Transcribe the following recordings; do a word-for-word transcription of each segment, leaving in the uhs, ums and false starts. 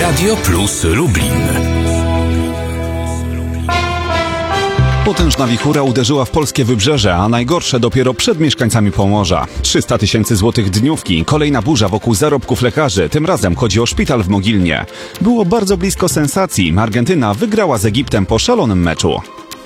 Radio Plus Lublin. Potężna wichura uderzyła w polskie wybrzeże, a najgorsze dopiero przed mieszkańcami Pomorza. trzysta tysięcy złotych dniówki, kolejna burza wokół zarobków lekarzy, tym razem chodzi o szpital w Mogilnie. Było bardzo blisko sensacji, Argentyna wygrała z Egiptem po szalonym meczu.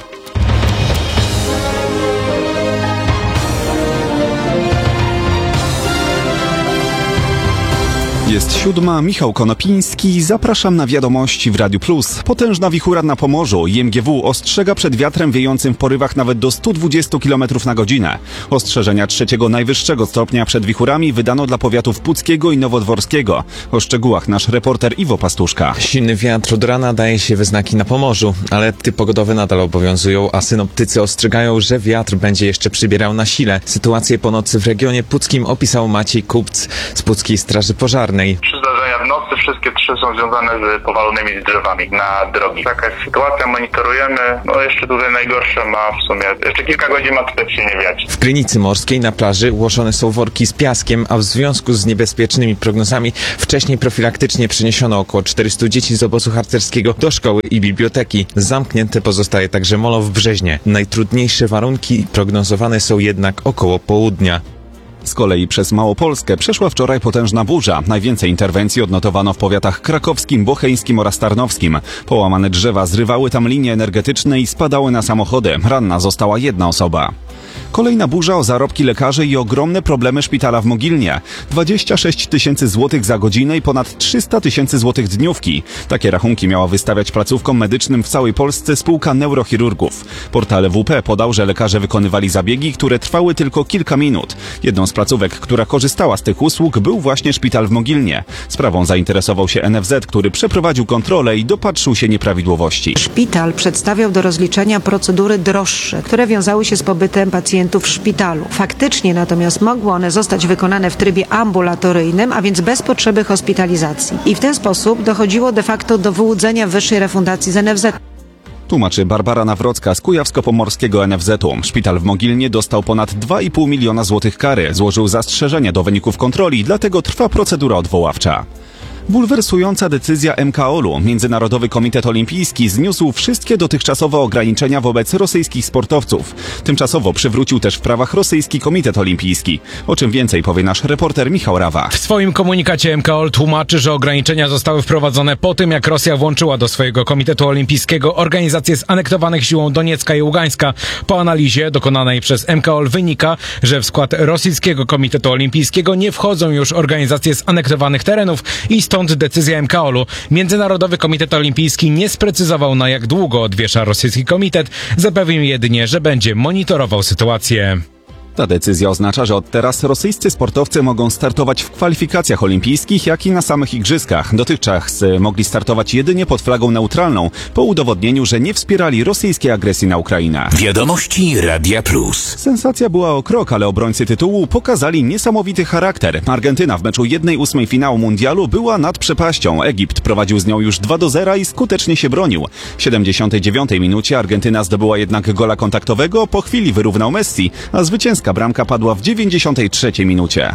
Jest siódma, Michał Konopiński, zapraszam na wiadomości w Radiu Plus. Potężna wichura na Pomorzu, I M G W ostrzega przed wiatrem wiejącym w porywach nawet do stu dwudziestu kilometrów na godzinę. Ostrzeżenia trzeciego najwyższego stopnia przed wichurami wydano dla powiatów puckiego i nowodworskiego. O szczegółach nasz reporter Iwo Pastuszka. Silny wiatr od rana daje się we znaki na Pomorzu, ale typy pogodowe nadal obowiązują, a synoptycy ostrzegają, że wiatr będzie jeszcze przybierał na sile. Sytuację po nocy w regionie puckim opisał Maciej Kupc z Puckiej Straży Pożarnej. Trzy zdarzenia w nocy, wszystkie trzy są związane z powalonymi drzewami na drogi. Taka jest sytuacja, monitorujemy. No jeszcze tutaj najgorsze ma w sumie, jeszcze kilka godzin ma tutaj się nie wiać. W Krynicy Morskiej na plaży ułożone są worki z piaskiem, a w związku z niebezpiecznymi prognozami wcześniej profilaktycznie przeniesiono około czterystu dzieci z obozu harcerskiego do szkoły i biblioteki. Zamknięte pozostaje także molo w Brzeźnie. Najtrudniejsze warunki prognozowane są jednak około południa. Z kolei przez Małopolskę przeszła wczoraj potężna burza. Najwięcej interwencji odnotowano w powiatach krakowskim, bocheńskim oraz tarnowskim. Połamane drzewa zrywały tam linie energetyczne i spadały na samochody. Ranna została jedna osoba. Kolejna burza o zarobki lekarzy i ogromne problemy szpitala w Mogilnie. dwadzieścia sześć tysięcy złotych za godzinę i ponad trzysta tysięcy złotych dniówki. Takie rachunki miała wystawiać placówkom medycznym w całej Polsce spółka neurochirurgów. Portal W P podał, że lekarze wykonywali zabiegi, które trwały tylko kilka minut. Jedną z placówek, która korzystała z tych usług, był właśnie szpital w Mogilnie. Sprawą zainteresował się N F Z, który przeprowadził kontrolę i dopatrzył się nieprawidłowości. Szpital przedstawiał do rozliczenia procedury droższe, które wiązały się z pobytem pacjentów w szpitalu. Faktycznie natomiast mogły one zostać wykonane w trybie ambulatoryjnym, a więc bez potrzeby hospitalizacji. I w ten sposób dochodziło de facto do wyłudzenia wyższej refundacji z N F Z. Tłumaczy Barbara Nawrocka z Kujawsko-Pomorskiego N F Z u. Szpital w Mogilnie dostał ponad dwa i pół miliona złotych kary. Złożył zastrzeżenie do wyników kontroli, dlatego trwa procedura odwoławcza. Bulwersująca decyzja M K O L u. Międzynarodowy Komitet Olimpijski zniósł wszystkie dotychczasowe ograniczenia wobec rosyjskich sportowców. Tymczasowo przywrócił też w prawach rosyjski Komitet Olimpijski. O czym więcej powie nasz reporter Michał Rawa. W swoim komunikacie M K O L tłumaczy, że ograniczenia zostały wprowadzone po tym, jak Rosja włączyła do swojego Komitetu Olimpijskiego organizacje zanektowanych siłą Doniecka i Ługańska. Po analizie dokonanej przez M K O L wynika, że w skład rosyjskiego Komitetu Olimpijskiego nie wchodzą już organizacje zanektowanych terenów i stąd decyzja M K O L u. Międzynarodowy Komitet Olimpijski nie sprecyzował, na jak długo odwiesza rosyjski komitet, zapewnił jedynie, że będzie monitorował sytuację. Ta decyzja oznacza, że od teraz rosyjscy sportowcy mogą startować w kwalifikacjach olimpijskich, jak i na samych igrzyskach. Dotychczas mogli startować jedynie pod flagą neutralną, po udowodnieniu, że nie wspierali rosyjskiej agresji na Ukrainę. Wiadomości Radia Plus. Sensacja była o krok, ale obrońcy tytułu pokazali niesamowity charakter. Argentyna w meczu jednej ósmej finału mundialu była nad przepaścią. Egipt prowadził z nią już dwa do zera i skutecznie się bronił. W siedemdziesiątej dziewiątej minucie Argentyna zdobyła jednak gola kontaktowego, po chwili wyrównał Messi, a zwycięska bramka padła w dziewięćdziesiątej trzeciej minucie.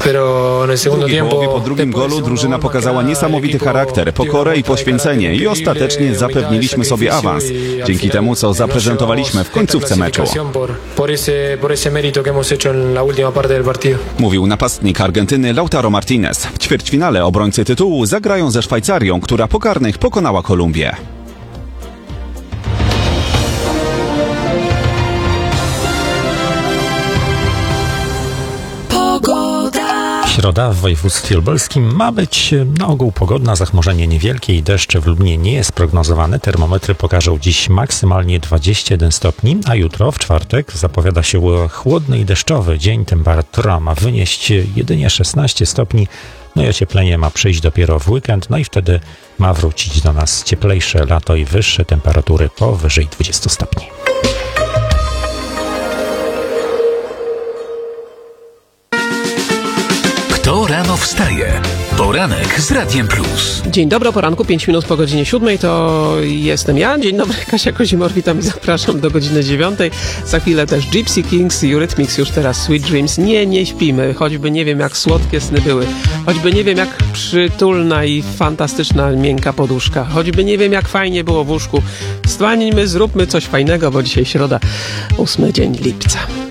W drugiej połowie po drugim golu drużyna pokazała niesamowity charakter, pokorę i poświęcenie i ostatecznie zapewniliśmy sobie awans. Dzięki temu, co zaprezentowaliśmy w końcówce meczu. Mówił napastnik Argentyny Lautaro Martinez. W ćwierćfinale obrońcy tytułu zagrają ze Szwajcarią, która po karnych pokonała Kolumbię. Środa w województwie lubelskim ma być na ogół pogodna, zachmurzenie niewielkie i deszcze w Lublinie nie jest prognozowane. Termometry pokażą dziś maksymalnie dwadzieścia jeden stopni, a jutro, w czwartek, zapowiada się chłodny i deszczowy dzień. Temperatura ma wynieść jedynie szesnaście stopni, no i ocieplenie ma przyjść dopiero w weekend, no i wtedy ma wrócić do nas cieplejsze lato i wyższe temperatury powyżej dwudziestu stopni. Kto rano wstaje? Poranek z Radiem Plus. Dzień dobry, o poranku, pięć minut po godzinie siódmej, to jestem ja. Dzień dobry, Kasia Kozimor, witam i zapraszam do godziny dziewiątej. Za chwilę też Gypsy Kings i Eurythmics, już teraz Sweet Dreams. Nie, nie śpimy, choćby nie wiem jak słodkie sny były, choćby nie wiem jak przytulna i fantastyczna miękka poduszka, choćby nie wiem jak fajnie było w łóżku. Wstańmy, zróbmy coś fajnego, bo dzisiaj środa, ósmy dzień lipca.